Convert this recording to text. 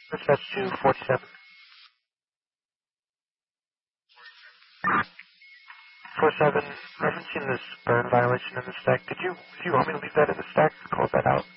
Dispatch to 47. 47, referencing this burn violation in the stack. Did you want me to leave that in the stack? Close that out.